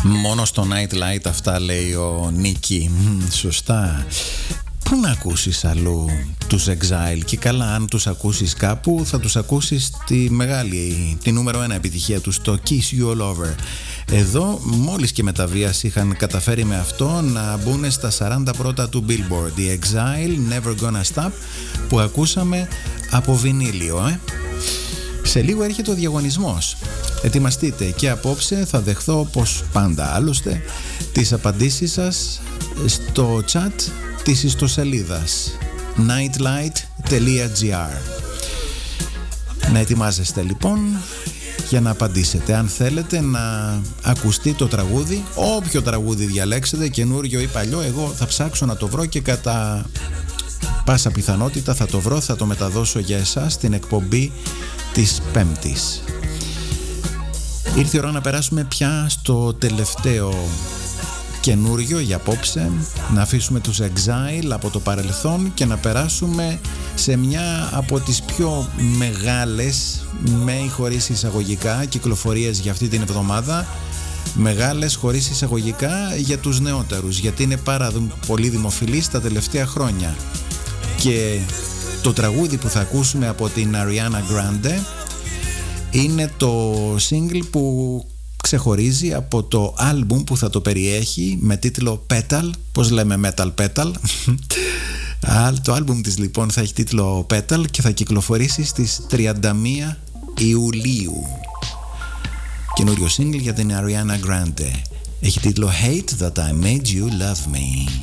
Μόνο στο Nightlight αυτά λέει ο Νίκη. Σωστά. Πού να ακούσεις αλλού τους Exile? Και καλά, αν τους ακούσεις κάπου, θα τους ακούσεις τη μεγάλη, τη νούμερο 1 επιτυχία τους, το Kiss You All Over. Εδώ μόλις και με τα βίας είχαν καταφέρει με αυτό να μπουν στα 40 πρώτα του Billboard. The Exile, Never Gonna Stop, που ακούσαμε από βινίλιο. Σε λίγο έρχεται ο διαγωνισμός. Ετοιμαστείτε, και απόψε θα δεχθώ, όπως πάντα άλλωστε, τις απαντήσεις σας στο chat της ιστοσελίδας nightlight.gr. Να ετοιμάζεστε λοιπόν για να απαντήσετε. Αν θέλετε να ακουστεί το τραγούδι, όποιο τραγούδι διαλέξετε, καινούριο ή παλιό, εγώ θα ψάξω να το βρω και κατά πάσα πιθανότητα θα το βρω, θα το μεταδώσω για εσάς στην εκπομπή της Πέμπτης. Ήρθε η ώρα να περάσουμε πια στο τελευταίο καινούριο για απόψε, να αφήσουμε τους Exile από το παρελθόν και να περάσουμε σε μια από τις πιο μεγάλες, με ή χωρίς εισαγωγικά, κυκλοφορίες για αυτή την εβδομάδα. Μεγάλες χωρίς εισαγωγικά για τους νεότερους, γιατί είναι πάρα πολύ δημοφιλής τα τελευταία χρόνια. Και το τραγούδι που θα ακούσουμε από την Ariana Grande είναι το single που ξεχωρίζει από το άλμπουμ που θα το περιέχει με τίτλο Petal. Πώς λέμε Metal Petal? Το άλμπουμ της λοιπόν θα έχει τίτλο Petal και θα κυκλοφορήσει στις 31 Ιουλίου. Καινούριο single για την Ariana Grande. Έχει τίτλο Hate That I Made You Love Me.